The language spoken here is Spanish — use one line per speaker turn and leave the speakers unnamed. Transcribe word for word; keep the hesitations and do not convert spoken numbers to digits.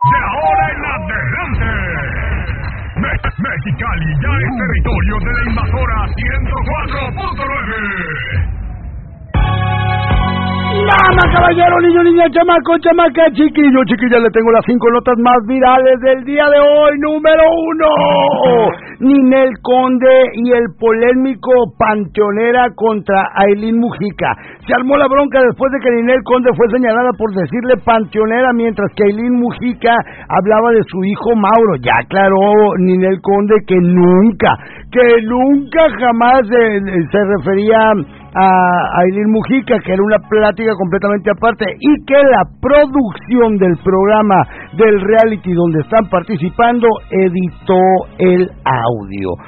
de ahora en adelante. Me- Mexicali ya es territorio de la invasora ciento cuatro punto nueve.
Dama, caballero, niño, niña, chamaco, chamaca, chiquillo, chiquilla, le tengo las cinco notas más virales del día de hoy. Número uno, Ninel Conde y el polémico Panteonera contra Ailín Mujica. Se armó la bronca después de que Ninel Conde fue señalada por decirle Panteonera, mientras que Ailín Mujica hablaba de su hijo Mauro. Ya aclaró Ninel Conde que nunca, que nunca jamás eh, se refería a Ailín Mujica, que era una plática completamente aparte, y que la producción del programa del reality donde están participando editó el audio.